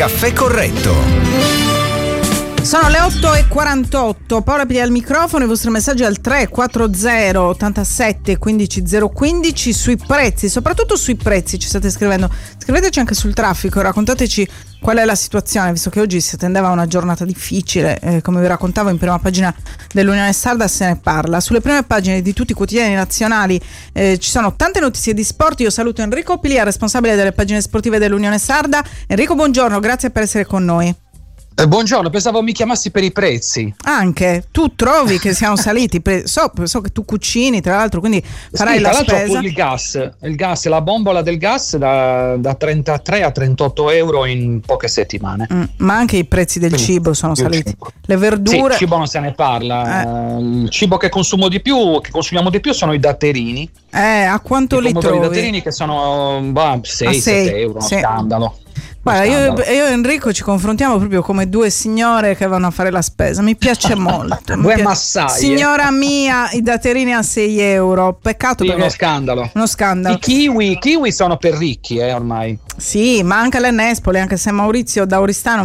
Caffè Corretto. Sono le 8:48, Paola piglia il microfono, i vostri messaggi al 340 87 15 015 sui prezzi, soprattutto sui prezzi ci state scrivendo. Scriveteci anche sul traffico, raccontateci qual è la situazione, visto che oggi si attendeva una giornata difficile, come vi raccontavo in prima pagina dell'Unione Sarda se ne parla. Sulle prime pagine di tutti i quotidiani nazionali ci sono tante notizie di sport. Io saluto Enrico Pilia, responsabile delle pagine sportive dell'Unione Sarda. Enrico, buongiorno, grazie per essere con noi. Buongiorno, pensavo mi chiamassi per i prezzi. Anche tu trovi che siano saliti? So che tu cucini, tra l'altro, quindi farai la spesa. Pure il gas, la bombola del gas da 33 a 38 euro in poche settimane. Ma anche i prezzi del cibo sono saliti. Le verdure. Sì, il cibo non se ne parla. Il cibo che consumiamo di più sono i datterini. A quanto li trovi? I datterini che sono 6-7 euro, uno scandalo. Guarda, io e Enrico ci confrontiamo proprio come due signore che vanno a fare la spesa. Mi piace molto. Due massaie. Signora mia, i datterini a 6 euro. Peccato, perché uno scandalo. I kiwi sono per ricchi ormai. Sì, ma anche le nespole, anche se Maurizio da Oristano